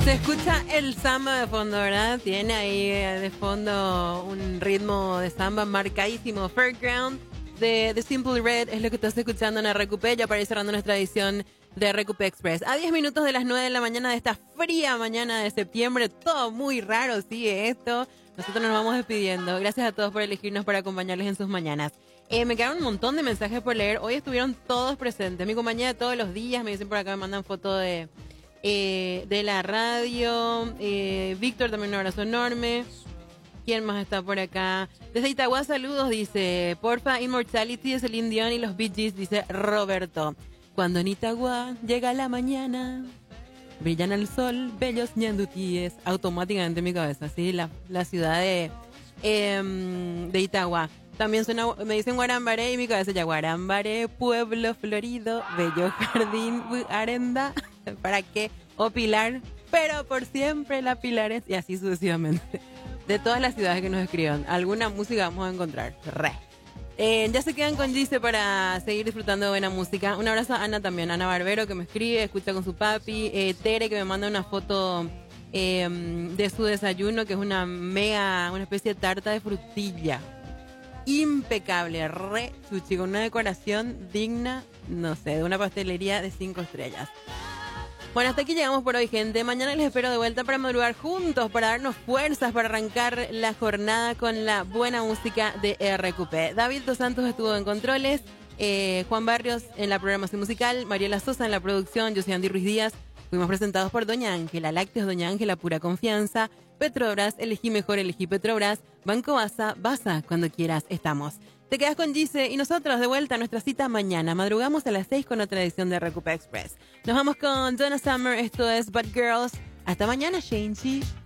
Se escucha el samba de fondo, ¿verdad? Tiene ahí de fondo un ritmo de samba marcadísimo. Fairground de The Simple Red es lo que estás escuchando en RQP, ya para ir cerrando nuestra edición de RQP Express. A 10 minutos de las 9 de la mañana de esta fría mañana de septiembre, todo muy raro sigue esto. Nosotros nos vamos despidiendo. Gracias a todos por elegirnos para acompañarles en sus mañanas. Me quedaron un montón de mensajes por leer. Hoy estuvieron todos presentes. Mi compañía de todos los días, me dicen por acá, me mandan fotos de la radio. Víctor, también un abrazo enorme. ¿Quién más está por acá? Desde Itagua, saludos, dice. Porfa, Immortality de Celine Dion y los Bee Gees, dice Roberto. Cuando en Itagua llega la mañana, brillan al sol bellos ñandutíes. Automáticamente en mi cabeza, ¿sí? La ciudad de Itagua. También suena, me dicen Guarambaré y mi cabeza ya Guarambaré, pueblo florido, bello jardín, arenda. ¿Para qué? O Pilar, pero por siempre la Pilares, y así sucesivamente. De todas las ciudades que nos escriban, alguna música vamos a encontrar. Ya se quedan con Gise para seguir disfrutando de buena música. Un abrazo a Ana también, Ana Barbero, que me escribe, escucha con su papi. Tere, que me manda una foto de su desayuno, que es una especie de tarta de frutilla. Impecable, re chuchi, con una decoración digna, no sé, de una pastelería de 5 estrellas. Bueno, hasta aquí llegamos por hoy, gente. Mañana les espero de vuelta para madrugar juntos, para darnos fuerzas, para arrancar la jornada con la buena música de RQP. David Dos Santos estuvo en controles, Juan Barrios en la programación musical, Mariela Sosa en la producción, yo soy Andy Ruiz Díaz. Fuimos presentados por Doña Ángela, Lácteos Doña Ángela, pura confianza. Petrobras, elegí mejor, elegí Petrobras. Banco Basa, cuando quieras, estamos. Te quedas con Gise y nosotros de vuelta a nuestra cita mañana. Madrugamos a las 6 con otra edición de RQP Express. Nos vamos con Donna Summer, esto es Bad Girls. Hasta mañana, Shanchi.